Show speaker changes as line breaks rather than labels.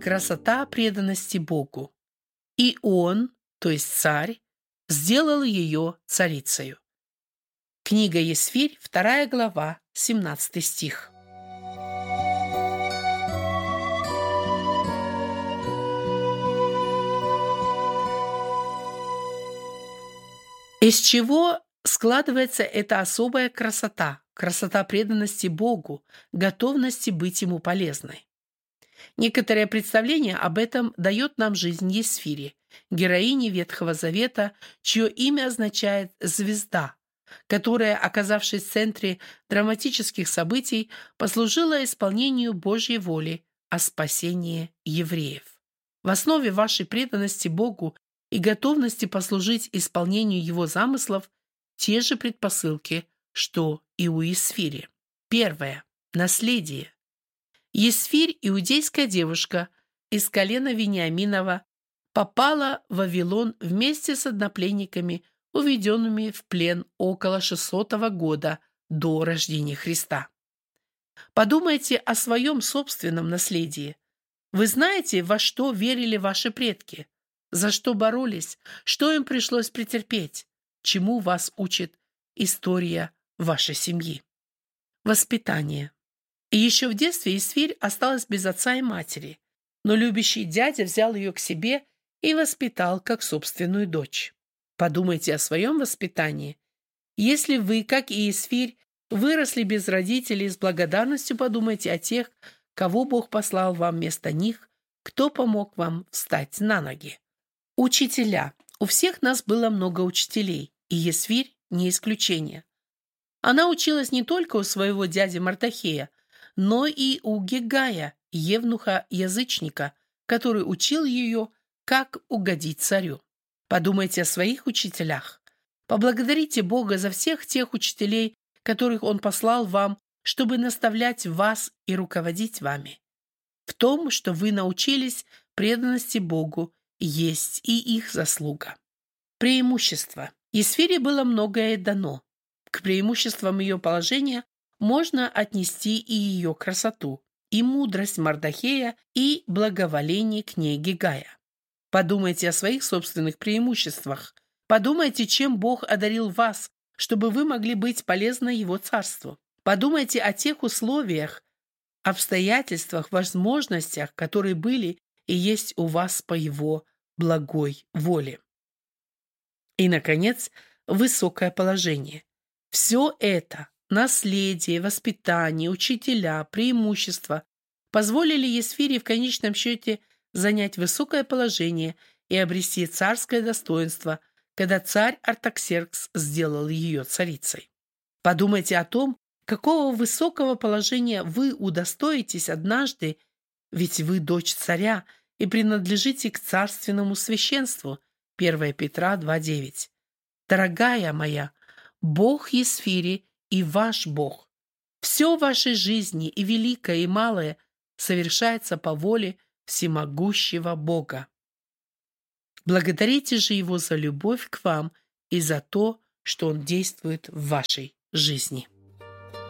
красота преданности Богу. И он, то есть царь, сделал ее царицею. Книга Есфирь, 2 глава, 17 стих. Из чего складывается эта особая красота, красота преданности Богу, готовности быть Ему полезной? Некоторое представление об этом дает нам жизнь Есфири, героини Ветхого Завета, чье имя означает «звезда», которая, оказавшись в центре драматических событий, послужила исполнению Божьей воли о спасении евреев. В основе вашей преданности Богу и готовности послужить исполнению Его замыслов те же предпосылки, что и у Есфири. Первое. Наследие. Есфирь, иудейская девушка из колена Вениаминова, попала в Вавилон вместе с однопленниками, уведенными в плен около 600 года до рождения Христа. Подумайте о своем собственном наследии. Вы знаете, во что верили ваши предки, за что боролись, что им пришлось претерпеть, чему вас учит история вашей семьи. Воспитание. И еще в детстве Есфирь осталась без отца и матери, но любящий дядя взял ее к себе и воспитал как собственную дочь. Подумайте о своем воспитании. Если вы, как и Есфирь, выросли без родителей, с благодарностью подумайте о тех, кого Бог послал вам вместо них, кто помог вам встать на ноги. Учителя. У всех нас было много учителей, и Есфирь не исключение. Она училась не только у своего дяди Мардохея, но и у Гегая, евнуха-язычника, который учил ее, как угодить царю. Подумайте о своих учителях. Поблагодарите Бога за всех тех учителей, которых Он послал вам, чтобы наставлять вас и руководить вами. В том, что вы научились преданности Богу, есть и их заслуга. Преимущества. Есфире было многое дано. К преимуществам ее положения можно отнести и ее красоту, и мудрость Мардохея, и благоволение к ней Гегая. Подумайте о своих собственных преимуществах. Подумайте, чем Бог одарил вас, чтобы вы могли быть полезны Его Царству. Подумайте о тех условиях, обстоятельствах, возможностях, которые были и есть у вас по Его благой воле. И, наконец, высокое положение. Все это – наследие, воспитание, учителя, преимущества – позволили Есфире в конечном счете занять высокое положение и обрести царское достоинство, когда царь Артаксеркс сделал ее царицей. Подумайте о том, какого высокого положения вы удостоитесь однажды, ведь вы дочь царя и принадлежите к царственному священству. 1 Петра 2:9. Дорогая моя, Бог Есфири и ваш Бог. Все в вашей жизни, и великое, и малое, совершается по воле всемогущего Бога. Благодарите же Его за любовь к вам и за то, что Он действует в вашей жизни.